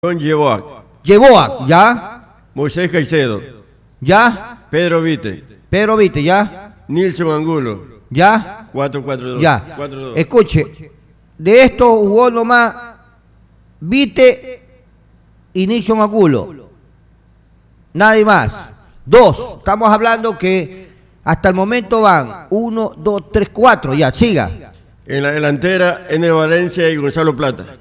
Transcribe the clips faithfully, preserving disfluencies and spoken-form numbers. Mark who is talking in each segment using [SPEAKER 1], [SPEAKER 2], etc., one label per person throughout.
[SPEAKER 1] John Yeboah,
[SPEAKER 2] Yeboah, ¿ya?
[SPEAKER 1] Moisés Caicedo,
[SPEAKER 2] ¿Ya?
[SPEAKER 1] Pedro Vite,
[SPEAKER 2] Pedro Vite, ¿ya?
[SPEAKER 1] Nilson Angulo,
[SPEAKER 2] ¿Ya?
[SPEAKER 1] cuatro cuatro dos.
[SPEAKER 2] Ya.
[SPEAKER 1] cuatro dos.
[SPEAKER 2] Escuche, de esto jugó nomás Vite y Nixon Angulo. Nadie más. Dos. Estamos hablando que hasta el momento van uno, dos, tres, cuatro. Ya, siga.
[SPEAKER 1] En la delantera, Ener Valencia y Gonzalo Plata.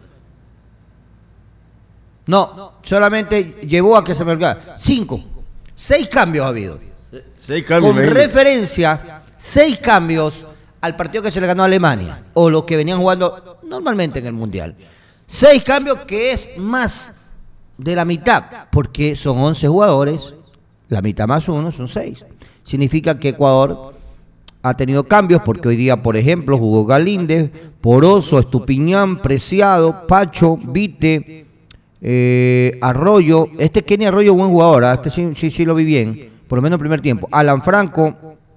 [SPEAKER 2] No, solamente llevó a que se me olvidara. Cinco. Seis cambios ha habido.
[SPEAKER 1] Seis cambios.
[SPEAKER 2] Con
[SPEAKER 1] imagínate.
[SPEAKER 2] referencia, seis cambios al partido que se le ganó a Alemania, o los que venían jugando normalmente en el Mundial. Seis cambios que es más de la mitad, porque son once jugadores, la mitad más uno son seis. Significa que Ecuador ha tenido cambios, porque hoy día, por ejemplo, jugó Galíndez, Poroso, Estupiñán, Preciado, Pacho, Vite, eh, Arroyo. Este Kenny Arroyo, buen jugador, ¿eh? Este sí, sí, sí lo vi bien, por lo menos el primer tiempo. Alan Franco,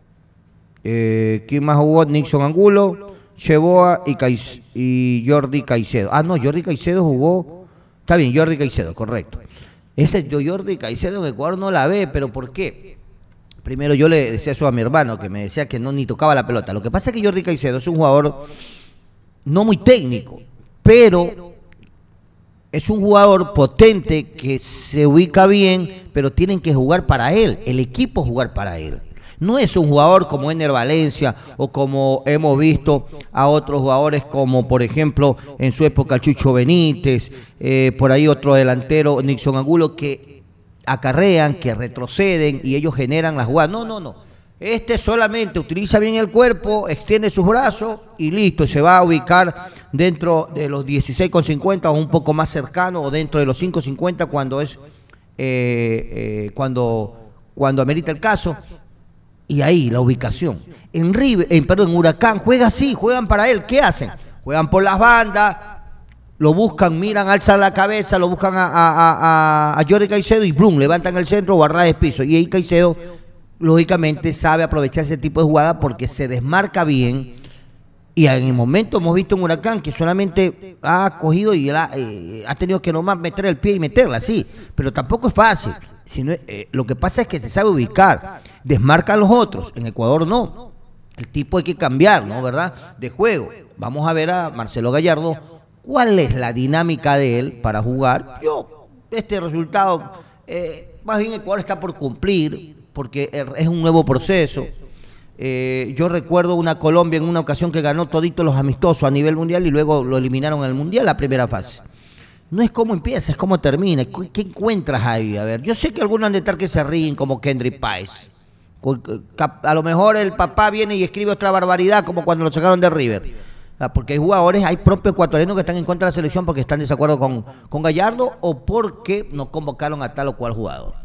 [SPEAKER 2] eh, ¿quién más jugó? Nixon Angulo, Yeboah y, Caiz y Jordi Caicedo. Ah, no, Jordi Caicedo jugó. Está bien, Jordi Caicedo, correcto. Ese Jordi Caicedo en Ecuador no la ve, pero ¿por qué? Primero yo le decía eso a mi hermano, que me decía que no ni tocaba la pelota. Lo que pasa es que Jordi Caicedo es un jugador no muy técnico, pero es un jugador potente que se ubica bien, pero tienen que jugar para él, el equipo jugar para él. No es un jugador como Ener Valencia o como hemos visto a otros jugadores como, por ejemplo, en su época Chucho Benítez, eh, por ahí otro delantero, Nixon Angulo, que acarrean, que retroceden y ellos generan la jugada. No, no, no. Este solamente utiliza bien el cuerpo, extiende sus brazos y listo, se va a ubicar dentro de los dieciséis con cincuenta o un poco más cercano, o dentro de los cinco cincuenta cuando es eh, eh, cuando, cuando amerita el caso. Y ahí la ubicación. En River, en, perdón, en Huracán juega así, juegan para él. ¿Qué hacen? Juegan por las bandas, lo buscan, miran, alzan la cabeza, lo buscan a, a, a, a Jordi Caicedo y ¡blum! Levantan el centro o a ras de piso. Y ahí Caicedo, lógicamente, sabe aprovechar ese tipo de jugada porque se desmarca bien. Y en el momento hemos visto un Huracán que solamente ha cogido y ha, eh, ha tenido que nomás meter el pie y meterla, sí. Pero tampoco es fácil. Sino, eh, lo que pasa es que se sabe ubicar, desmarcan los otros. En Ecuador no. El tipo hay que cambiar, ¿no? ¿Verdad? De juego. Vamos a ver a Marcelo Gallardo cuál es la dinámica de él para jugar. Yo, este resultado, eh, más bien Ecuador está por cumplir, porque es un nuevo proceso. Eh, yo recuerdo una Colombia en una ocasión que ganó toditos los amistosos a nivel mundial y luego lo eliminaron en el mundial la primera fase. No es cómo empieza, es cómo termina. ¿Qué encuentras ahí? A ver, yo sé que algunos han de estar que se ríen como Kendrick Páez. A lo mejor el papá viene y escribe otra barbaridad como cuando lo sacaron de River. Porque hay jugadores, hay propios ecuatorianos que están en contra de la selección porque están en desacuerdo con, con Gallardo o porque no convocaron a tal o cual jugador.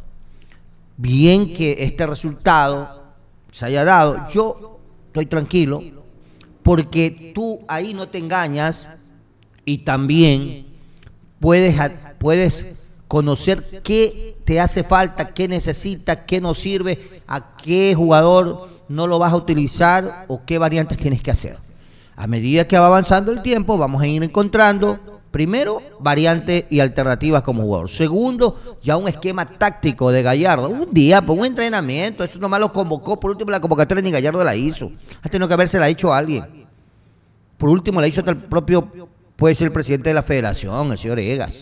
[SPEAKER 2] Bien que este resultado se haya dado, yo estoy tranquilo porque tú ahí no te engañas y también puedes, puedes conocer qué te hace falta, qué necesitas, qué no sirve, a qué jugador no lo vas a utilizar o qué variantes tienes que hacer. A medida que va avanzando el tiempo vamos a ir encontrando, primero, variantes y alternativas como jugador. Segundo, ya un esquema táctico de Gallardo. Un día, pues un entrenamiento, eso nomás lo convocó. Por último, la convocatoria ni Gallardo la hizo. Ha tenido que haberse la hecho a alguien. Por último, la hizo hasta el propio, puede ser el presidente de la federación, el señor Egas.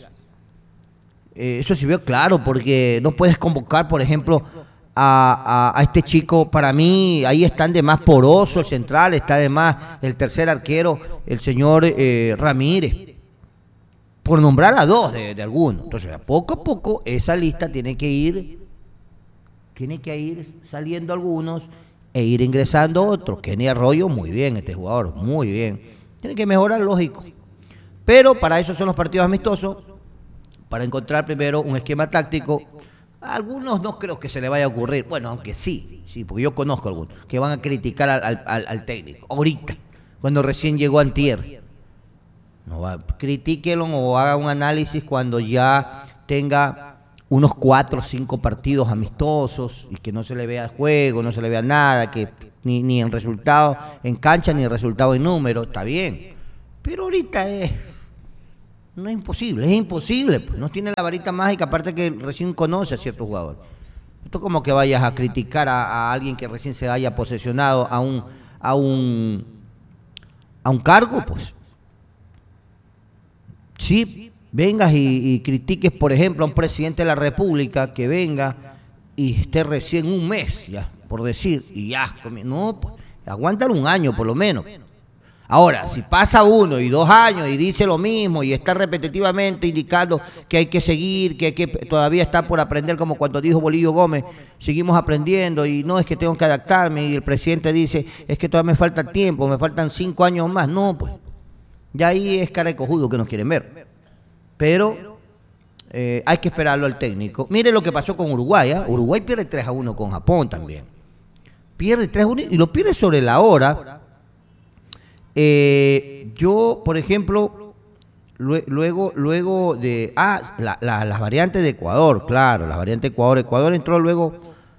[SPEAKER 2] Eh, eso sí veo claro, porque no puedes convocar, por ejemplo, a, a, a este chico. Para mí, ahí están de más Poroso, el central, está de más el tercer arquero, el señor eh, Ramírez. Por nombrar a dos de, de algunos. Entonces, a poco a poco, esa lista tiene que ir, tiene que ir saliendo algunos e ir ingresando otros. Kenny Arroyo, muy bien, este jugador, muy bien. Tiene que mejorar, lógico. Pero para eso son los partidos amistosos, para encontrar primero un esquema táctico. A algunos no creo que se le vaya a ocurrir, bueno, aunque sí, sí, porque yo conozco algunos, que van a criticar al, al, al técnico, ahorita, cuando recién llegó antier. No va, critíquelo o haga un análisis cuando ya tenga unos cuatro o cinco partidos amistosos y que no se le vea juego, no se le vea nada, que ni, ni en resultado en cancha ni en resultado en número, está bien. Pero ahorita es No es imposible, es imposible. Pues. No tiene la varita mágica, aparte que recién conoce a cierto jugador. Esto es como que vayas a criticar a, a alguien que recién se haya posesionado a un, a un, a un cargo, pues. Sí, vengas y, y critiques, por ejemplo, a un presidente de la República que venga y esté recién un mes, ya, por decir, y ya, no, pues, aguántalo un año por lo menos. Ahora, si pasa uno y dos años y dice lo mismo y está repetitivamente indicando que hay que seguir, que hay que todavía está por aprender, como cuando dijo Bolillo Gómez, seguimos aprendiendo y no, es que tengo que adaptarme, y el presidente dice, es que todavía me falta tiempo, me faltan cinco años más. No, pues, ya ahí es cara de cojudo que nos quieren ver. Pero eh, hay que esperarlo al técnico. Mire lo que pasó con Uruguay, ¿eh? Uruguay pierde tres a uno con Japón también. Pierde tres a uno y lo pierde sobre la hora. Eh, yo, por ejemplo, luego, luego de... Ah, la, la, las variantes de Ecuador, claro, las variantes de Ecuador. Ecuador entró luego...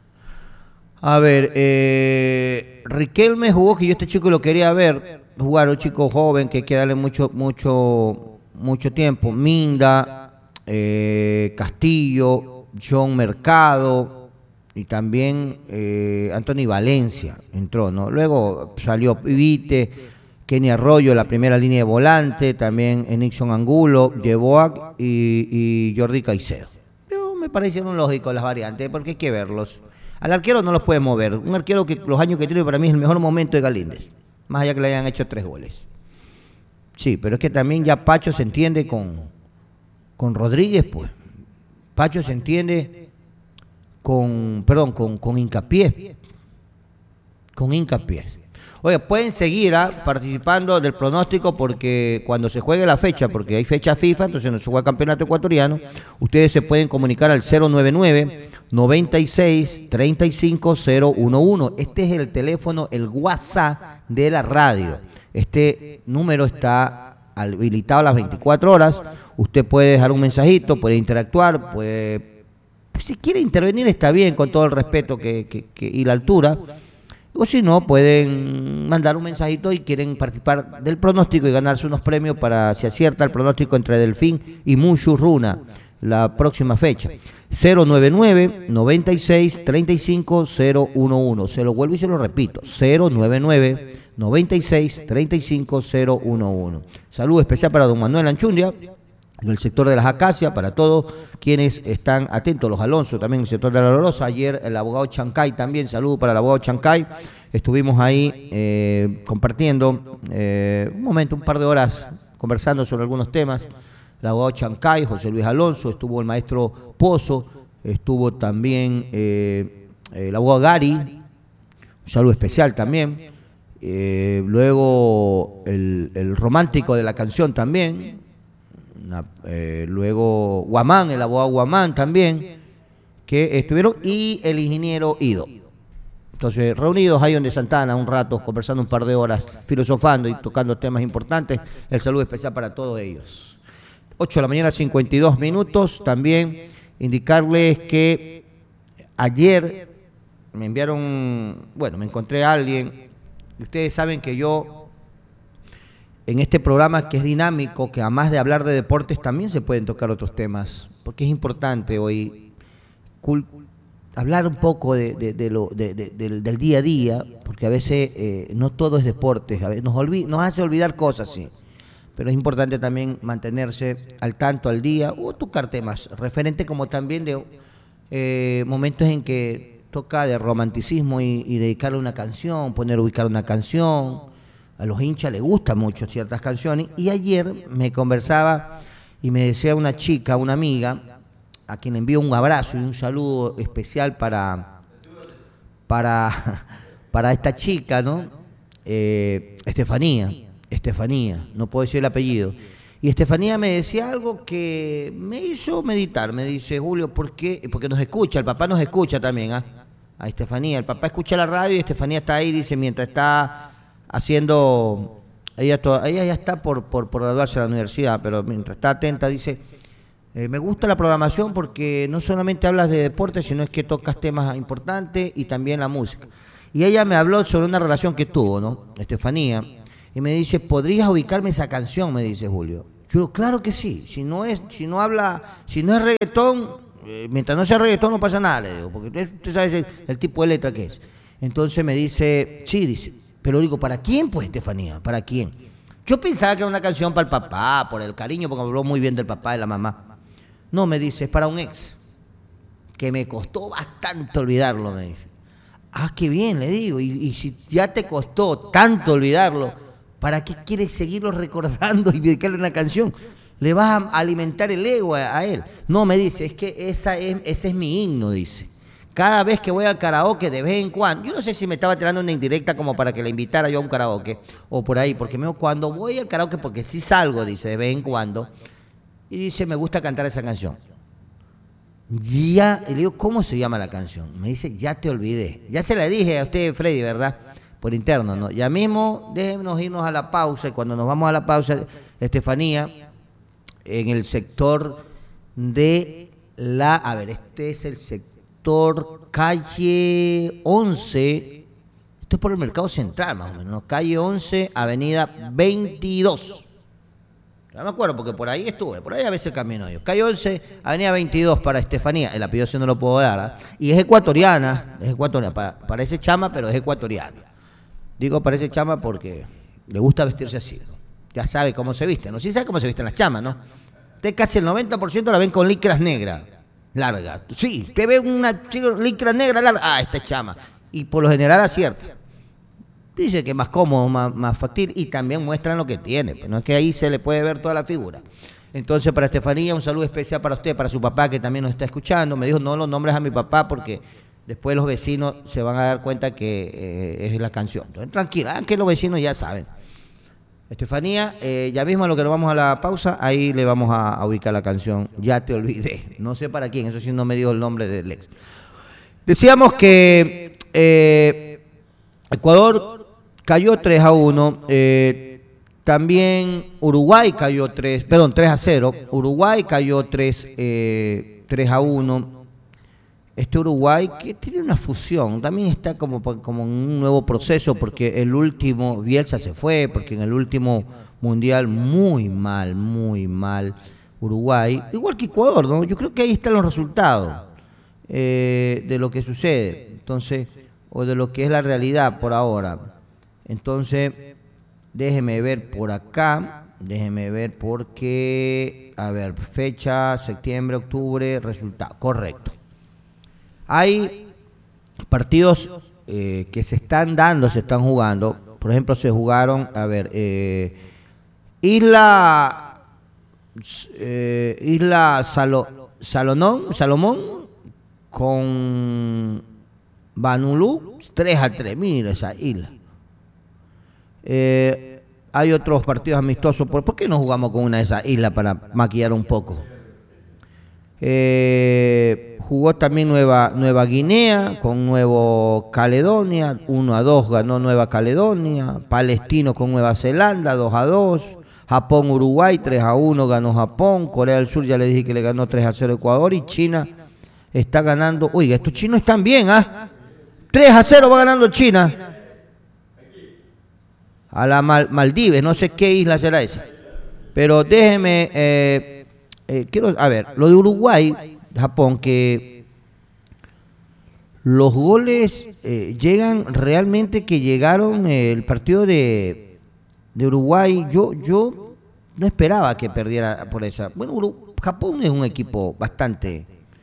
[SPEAKER 2] A ver, eh, Riquelme jugó, que yo este chico lo quería ver, jugar un chico joven que hay que darle mucho, mucho, mucho tiempo. Minda, eh, Castillo, John Mercado y también eh, Anthony Valencia entró, ¿no? Luego salió Pivite, Kenny Arroyo, la primera línea de volante, también Nixon Angulo, Yeboah y, y Jordi Caicedo. Yo, me parecieron lógicos las variantes, porque hay que verlos. Al arquero no los puede mover. Un arquero que los años que tiene para mí es el mejor momento de Galíndez, más allá que le hayan hecho tres goles. Sí, pero es que también ya Pacho se entiende con, con Rodríguez, pues. Pacho se entiende con, perdón, con, con Hincapié. Con Hincapié. Oye, pueden seguir ¿eh? participando del pronóstico, porque cuando se juegue la fecha, porque hay fecha FIFA, entonces no se juega el campeonato ecuatoriano, ustedes se pueden comunicar al cero nueve nueve, noventa y seis, treinta y cinco, cero uno uno. Este es el teléfono, el WhatsApp de la radio. Este número está habilitado a las veinticuatro horas. Usted puede dejar un mensajito, puede interactuar, puede... Si quiere intervenir está bien, con todo el respeto que, que, que, y la altura. O si no, pueden mandar un mensajito y quieren participar del pronóstico y ganarse unos premios para, si acierta el pronóstico entre Delfín y Mushu Runa, la próxima fecha. cero nueve nueve, noventa y seis, treinta y cinco, cero uno uno. Se lo vuelvo y se lo repito. cero nueve nueve, noventa y seis, treinta y cinco, cero uno uno. Saludo especial para don Manuel Anchundia, en el sector de las Acacias, para todos quienes están atentos, los Alonso también en el sector de la Dolorosa. Ayer el abogado Chancay también, saludo para el abogado Chancay. Estuvimos ahí eh, compartiendo eh, un momento, un par de horas, conversando sobre algunos temas. El abogado Chancay, José Luis Alonso, estuvo el maestro Pozo, estuvo también eh, el abogado Gary, un saludo especial también. Eh, luego el, el romántico de la canción también. Una, eh, luego Guamán, el abogado Guamán también, que estuvieron, y el ingeniero Ido. Entonces, reunidos ahí donde Santana, un rato, conversando un par de horas, filosofando y tocando temas importantes. El saludo especial para todos ellos. ocho de la mañana, cincuenta y dos minutos. También indicarles que ayer me enviaron, bueno, me encontré a alguien. Ustedes saben que yo, en este programa que es dinámico, que además de hablar de deportes también se pueden tocar otros temas, porque es importante hoy hablar un poco de, de, de lo, de, de, del, del día a día, porque a veces eh, no todo es deportes, a veces nos, olvid, nos hace olvidar cosas, sí, pero es importante también mantenerse al tanto, al día, o tocar temas referentes, como también de eh, momentos en que toca de romanticismo y, y dedicarle una canción, poner ubicar una canción. A los hinchas les gustan mucho ciertas canciones, y ayer me conversaba y me decía una chica, una amiga, a quien envío un abrazo y un saludo especial para, para, para esta chica, ¿no? Eh, Estefanía, Estefanía, no puedo decir el apellido. Y Estefanía me decía algo que me hizo meditar, me dice, Julio, ¿por qué? Porque nos escucha, el papá nos escucha también, ¿ah? ¿eh? A Estefanía, el papá escucha la radio y Estefanía está ahí, dice, mientras está haciendo, ella, toda, ella ya está por, por, por graduarse a la universidad, pero mientras está atenta dice, eh, me gusta la programación porque no solamente hablas de deporte, sino es que tocas temas importantes y también la música. Y ella me habló sobre una relación que tuvo, ¿no? Estefanía, y me dice, ¿podrías ubicarme esa canción? Me dice Julio. Yo, claro que sí. Si no es, si no habla, si no es reggaetón, eh, mientras no sea reggaetón no pasa nada, le digo, porque usted, usted sabe el, el tipo de letra que es. Entonces me dice, sí, dice, pero digo, ¿para quién pues, Estefanía? ¿Para quién? Yo pensaba que era una canción para el papá, por el cariño, porque habló muy bien del papá y la mamá. No, me dice, es para un ex, que me costó bastante olvidarlo, me dice. Ah, qué bien, le digo, y, y si ya te costó tanto olvidarlo, ¿para qué quieres seguirlo recordando y dedicarle una canción? Le vas a alimentar el ego a, a él. No, me dice, es que esa es, ese es mi himno, dice. Cada vez que voy al karaoke, de vez en cuando, yo no sé si me estaba tirando una indirecta como para que le invitara yo a un karaoke, o por ahí, porque me, cuando voy al karaoke, porque sí salgo, dice, de vez en cuando, y dice, me gusta cantar esa canción. Ya, y le digo, ¿cómo se llama la canción? Me dice, ya te olvidé. Ya se la dije a usted, Freddy, ¿verdad? Por interno, ¿no? Ya mismo, déjenos irnos a la pausa, y cuando nos vamos a la pausa, Estefanía, en el sector de la, a ver, este es el sector calle once, esto es por el Mercado Central más o menos, ¿no? Calle once, avenida veintidós. No me acuerdo porque por ahí estuve, por ahí a veces camino yo. Calle once, avenida veintidós para Estefanía, el apellido sí no lo puedo dar, ¿eh? Y es ecuatoriana, es ecuatoriana, para, parece chama, pero es ecuatoriana. Digo parece chama porque le gusta vestirse así, ¿no? Ya sabe cómo se viste, ¿no? Sí sabe cómo se visten las chamas, ¿no? Usted casi el noventa por ciento la ven con licras negras. Larga. Sí, te ve una chica licra negra larga. Ah, esta es chama. Y por lo general acierta. Dice que es más cómodo, más, más factible. Y también muestran lo que tiene. Pues no es que ahí se le puede ver toda la figura. Entonces, para Estefanía, un saludo especial para usted, para su papá, que también nos está escuchando. Me dijo, no los nombres a mi papá porque después los vecinos se van a dar cuenta que eh, es la canción. Entonces, tranquila, que los vecinos ya saben. Estefanía, eh, ya mismo a lo que nos vamos a la pausa, ahí le vamos a, a ubicar la canción. Ya te olvidé. No sé para quién, eso sí no me dio el nombre del ex. Decíamos que eh, Ecuador cayó tres a uno. Eh, también Uruguay cayó tres, perdón, tres a cero. Uruguay cayó tres, eh, tres a uno. Este Uruguay que tiene una fusión, también está como, como en un nuevo proceso, porque el último, Bielsa se fue, porque en el último mundial muy mal, muy mal Uruguay, igual que Ecuador, ¿no? Yo creo que ahí están los resultados eh, de lo que sucede, entonces, o de lo que es la realidad por ahora. Entonces, déjeme ver por acá, déjeme ver porque, a ver, fecha, septiembre, octubre, resultado, correcto. Hay partidos eh, que se están dando, se están jugando. Por ejemplo, se jugaron, a ver, eh, Isla eh, Isla Salo, Salomón, Salomón con Banulú, tres a tres, mira esa isla. Eh, hay otros partidos amistosos. ¿Por, ¿Por qué no jugamos con una de esas islas para maquillar un poco? Eh, jugó también Nueva, Nueva Guinea con Nuevo Caledonia, uno a dos ganó Nueva Caledonia, Palestino con Nueva Zelanda, dos a dos, Japón Uruguay, tres a uno ganó Japón, Corea del Sur ya le dije que le ganó tres a cero Ecuador, y China está ganando, oiga, estos chinos están bien, ¿ah? ¿eh? tres a cero va ganando China a la Mal Maldives, no sé qué isla será esa, pero déjeme... Eh, Eh, quiero, a ver, lo de Uruguay, Japón, que los goles eh, llegan realmente que llegaron eh, el partido de, de Uruguay, yo, yo no esperaba que perdiera por esa. Bueno, Uru, Japón es un equipo bastante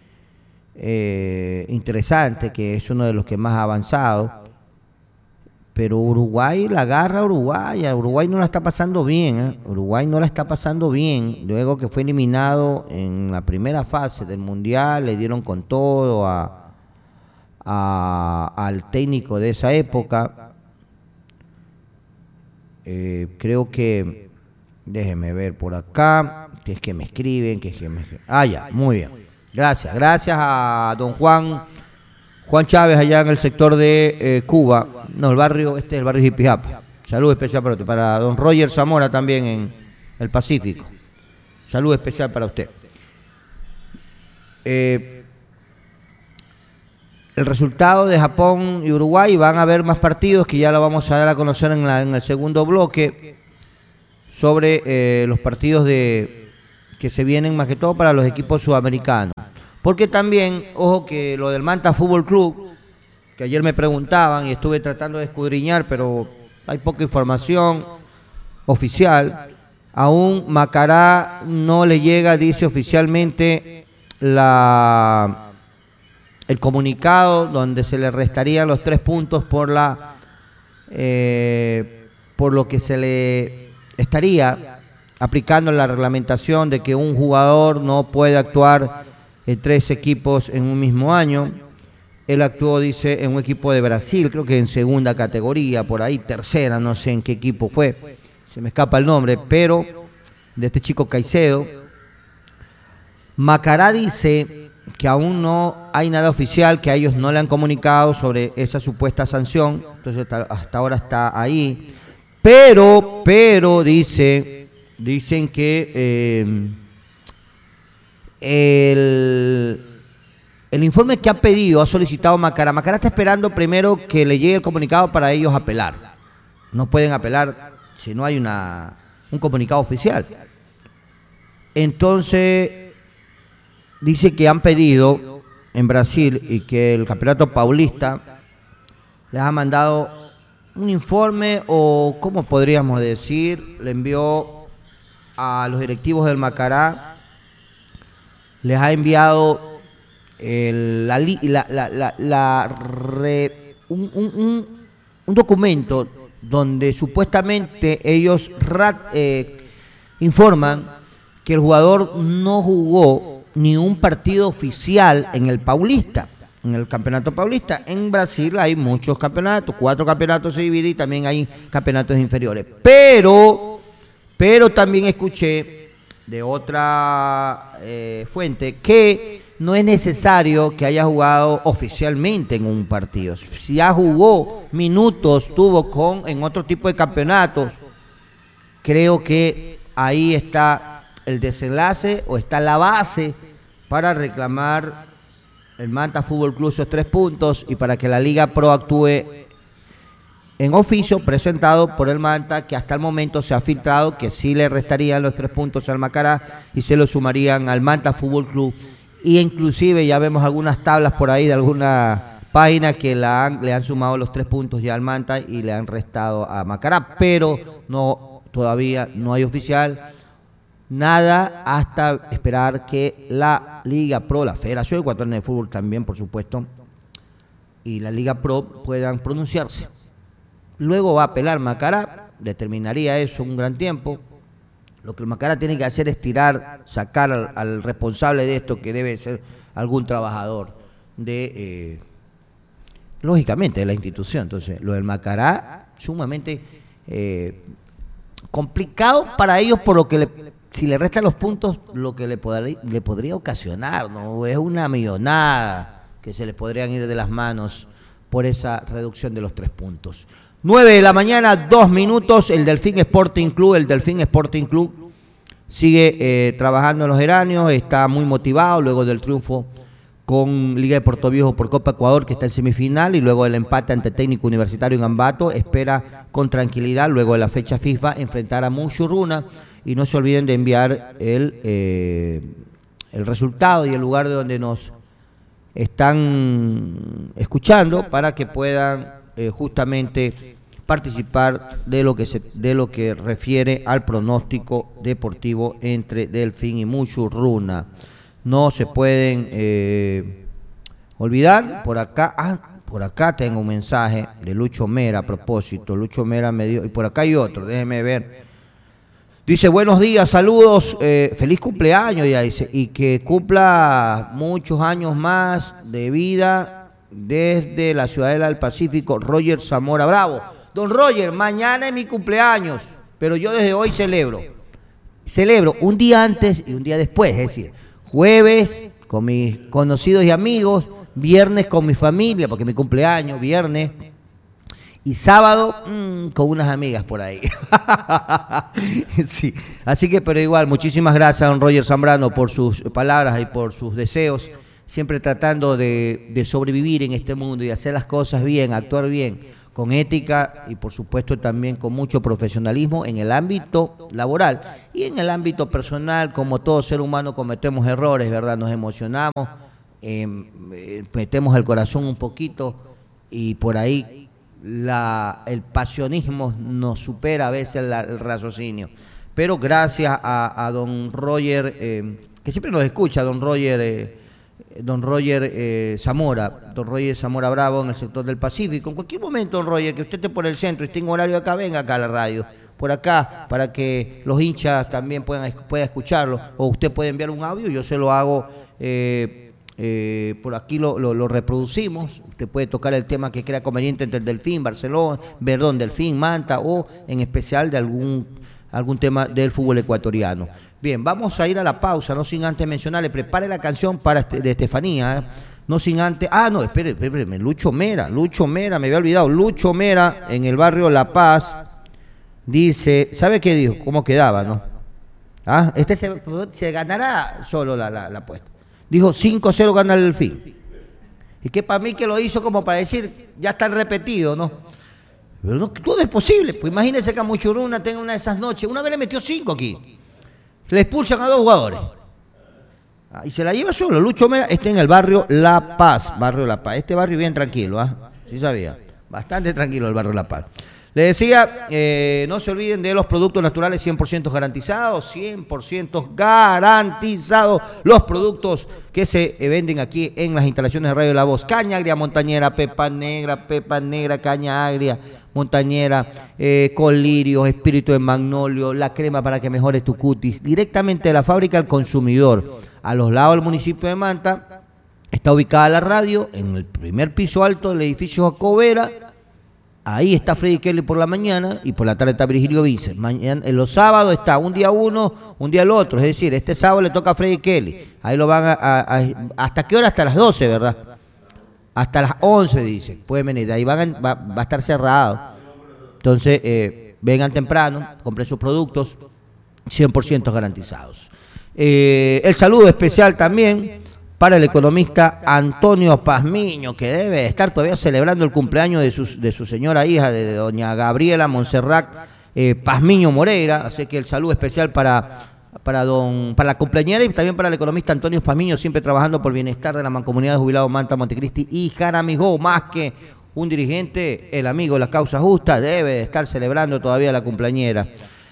[SPEAKER 2] eh, interesante, que es uno de los que más ha avanzado. Pero Uruguay la agarra Uruguay, Uruguay no la está pasando bien, ¿eh? Uruguay no la está pasando bien, luego que fue eliminado en la primera fase del Mundial, le dieron con todo a, a, al técnico de esa época. Eh, creo que, déjeme ver por acá, que es que me escriben, que es que me escriben. Ah, ya, muy bien, gracias, gracias a don Juan. Juan Chávez allá en el sector de eh, Cuba, no, el barrio, este es el barrio Jipijapa. Salud especial para usted, para don Roger Zamora también en el Pacífico. Salud especial para usted. Eh, el resultado de Japón y Uruguay, van a haber más partidos que ya lo vamos a dar a conocer en, la, en el segundo bloque. sobre eh, los partidos de que se vienen más que todo para los equipos sudamericanos. Porque también, ojo que lo del Manta Fútbol Club, que ayer me preguntaban y estuve tratando de escudriñar, pero hay poca información oficial. Aún Macará no le llega, dice oficialmente, la, el comunicado donde se le restarían los tres puntos por la eh, por lo que se le estaría aplicando la reglamentación de que un jugador no puede actuar en tres equipos en un mismo año. Él actuó, dice, en un equipo de Brasil, creo que en segunda categoría, por ahí, tercera, no sé en qué equipo fue, se me escapa el nombre, pero de este chico Caicedo. Macará dice que aún no hay nada oficial, que a ellos no le han comunicado sobre esa supuesta sanción, entonces hasta, hasta ahora está ahí, pero, pero dice, dicen que eh, el... El informe que ha pedido, ha solicitado Macará. Macará está esperando primero que le llegue el comunicado para ellos apelar. No pueden apelar si no hay una, un comunicado oficial. Entonces, dice que han pedido en Brasil y que el Campeonato Paulista les ha mandado un informe, o ¿cómo podríamos decir? Le envió a los directivos del Macará, les ha enviado El, la, la, la, la, la re, un, un, un, un documento donde supuestamente ellos rat, eh, informan que el jugador no jugó ni un partido oficial en el Paulista, en el Campeonato Paulista. En Brasil hay muchos campeonatos, cuatro campeonatos se dividen y también hay campeonatos inferiores. Pero, pero también escuché de otra eh, fuente que no es necesario que haya jugado oficialmente en un partido. Si ya jugó minutos, tuvo con en otro tipo de campeonatos, creo que ahí está el desenlace o está la base para reclamar el Manta Fútbol Club esos tres puntos y para que la Liga Pro actúe en oficio presentado por el Manta, que hasta el momento se ha filtrado que sí le restarían los tres puntos al Macará y se lo sumarían al Manta Fútbol Club. Y inclusive ya vemos algunas tablas por ahí de alguna página que la han, le han sumado los tres puntos ya al Manta y le han restado a Macará, pero no, todavía no hay oficial, nada hasta esperar que la Liga Pro, la Federación Ecuatoriana de Fútbol también, por supuesto, y la Liga Pro puedan pronunciarse. Luego va a apelar Macará, determinaría eso un gran tiempo. Lo que el Macará tiene que hacer es tirar, sacar al, al responsable de esto, que debe ser algún trabajador de, eh, lógicamente, de la institución. Entonces, lo del Macará, sumamente eh, complicado para ellos, por lo que le, si le restan los puntos, lo que le, podría, le podría ocasionar, ¿no? Es una millonada que se les podrían ir de las manos por esa reducción de los tres puntos. nueve de la mañana, dos minutos, el Delfín Sporting Club, el Delfín Sporting Club sigue eh, trabajando en los geranios, está muy motivado luego del triunfo con Liga de Puerto Viejo por Copa Ecuador, que está en semifinal, y luego del empate ante Técnico Universitario en Ambato, espera con tranquilidad, luego de la fecha FIFA, enfrentar a Muchurruna, y no se olviden de enviar el, eh, el resultado y el lugar de donde nos están escuchando para que puedan eh, justamente participar de lo que se, de lo que refiere al pronóstico deportivo entre Delfín y Muchurruna. No se pueden eh, olvidar, por acá, ah, por acá tengo un mensaje de Lucho Mera a propósito. Lucho Mera me dio, y por acá hay otro, déjeme ver. Dice, buenos días, saludos, eh, feliz cumpleaños, ya dice, y que cumpla muchos años más de vida desde la Ciudadela del Pacífico, Roger Zamora Bravo. Don Roger, mañana es mi cumpleaños, pero yo desde hoy celebro. Celebro un día antes y un día después, es decir, jueves con mis conocidos y amigos, viernes con mi familia, porque es mi cumpleaños, viernes, y sábado mmm, con unas amigas por ahí. Sí, así que, pero igual, muchísimas gracias a don Roger Zambrano por sus palabras y por sus deseos, siempre tratando de, de sobrevivir en este mundo y hacer las cosas bien, actuar bien, con ética y por supuesto también con mucho profesionalismo en el ámbito laboral y en el ámbito personal. Como todo ser humano cometemos errores, ¿verdad? Nos emocionamos, eh, eh, metemos el corazón un poquito y por ahí la, el pasionismo nos supera a veces la, el raciocinio. Pero gracias a, a don Roger, eh, que siempre nos escucha, don Roger... Eh, Don Roger eh, Zamora, don Roger Zamora Bravo en el sector del Pacífico. En cualquier momento, don Roger, que usted esté por el centro y esté en horario acá, venga acá a la radio, por acá, para que los hinchas también puedan, puedan escucharlo. O usted puede enviar un audio, yo se lo hago, eh, eh, por aquí lo, lo, lo reproducimos. Usted puede tocar el tema que crea conveniente entre el Delfín, Barcelona, perdón, Delfín, Manta, o en especial de algún, algún tema del fútbol ecuatoriano. Bien, vamos a ir a la pausa, no sin antes mencionarle, prepare la canción para este, de Estefanía, ¿eh? No sin antes, ah, no, espere, espere, Lucho Mera, Lucho Mera, me había olvidado, Lucho Mera en el barrio La Paz, dice, ¿sabe qué dijo? ¿Cómo quedaba, no? Ah, este se, se ganará solo la, la, la apuesta. Dijo cinco cero gana el Delfín. Y que para mí que lo hizo como para decir, ya está repetido, ¿no? Pero no, todo es posible, pues imagínese que a Muchuruna tenga una de esas noches, una vez le metió cinco aquí. Le expulsan a dos jugadores. Ah, y se la lleva solo. Lucho Mera está en el barrio La Paz. Barrio La Paz. Este barrio bien tranquilo, ¿ah? ¿eh? Sí sabía. Bastante tranquilo el barrio La Paz. Le decía, eh, no se olviden de los productos naturales cien por ciento garantizados. cien por ciento garantizados. Los productos que se venden aquí en las instalaciones de Radio La Voz. Caña agria montañera, pepa negra, pepa negra, caña agria montañera, eh, colirios, espíritu de magnolio, la crema para que mejores tu cutis, directamente de la fábrica al consumidor. A los lados del municipio de Manta está ubicada la radio, en el primer piso alto del edificio Jacobera. Ahí está Freddy Kelly por la mañana y por la tarde está Virgilio Vincent. Mañana, en los sábados está un día uno, un día el otro. Es decir, este sábado le toca a Freddy Kelly. Ahí lo van a, a, a ¿hasta qué hora? Hasta las doce, ¿verdad? Hasta las once, dice. Pueden venir. De ahí van a, va, va a estar cerrado. Entonces, eh, vengan temprano, compren sus productos, cien por ciento garantizados. Eh, el saludo especial también para el economista Antonio Pazmiño, que debe estar todavía celebrando el cumpleaños de su, de su señora hija, de doña Gabriela Montserrat eh, Pazmiño Moreira. Así que el saludo especial para... Para, don, para la cumpleañera y también para el economista Antonio Pazmiño, siempre trabajando por el bienestar de la mancomunidad de jubilados Manta, Montecristi y Jaramillo. Más que un dirigente, el amigo de la causa justa, debe de estar celebrando todavía la cumpleañera.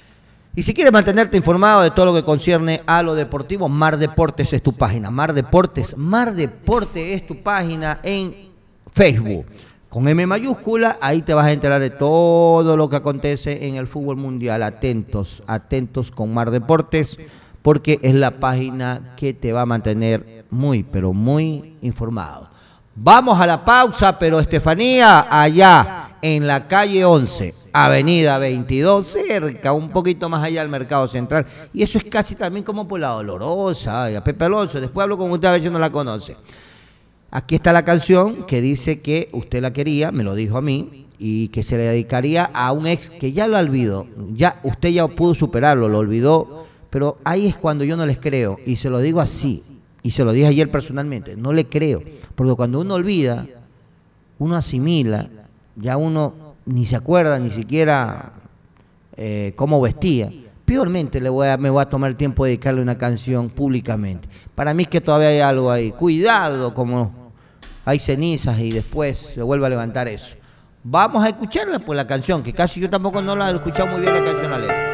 [SPEAKER 2] Y si quieres mantenerte informado de todo lo que concierne a lo deportivo, Mar Deportes es tu página. Mar Deportes, Mar Deportes es tu página en Facebook. Con M mayúscula, ahí te vas a enterar de todo lo que acontece en el fútbol mundial. Atentos, atentos con Mar Deportes, porque es la página que te va a mantener muy, pero muy informado. Vamos a la pausa, pero Estefanía, allá en la calle once, avenida veintidós, cerca, un poquito más allá del Mercado Central. Y eso es casi también como por la Dolorosa, ay, a Pepe Alonso. Después hablo con usted a ver si no la conoce. Aquí está la canción que dice que usted la quería, me lo dijo a mí, y que se le dedicaría a un ex que ya lo olvidó. Ya, usted ya pudo superarlo, lo olvidó, pero ahí es cuando yo no les creo, y se lo digo así, y se lo dije ayer personalmente, no le creo, porque cuando uno olvida, uno asimila, ya uno ni se acuerda ni siquiera eh, cómo vestía. Peormente le voy a, me voy a tomar el tiempo de dedicarle una canción públicamente. Para mí es que todavía hay algo ahí. Cuidado, como hay cenizas y después se vuelve a levantar eso. Vamos a escucharla pues la canción, que casi yo tampoco no la he escuchado muy bien la canción, la letra.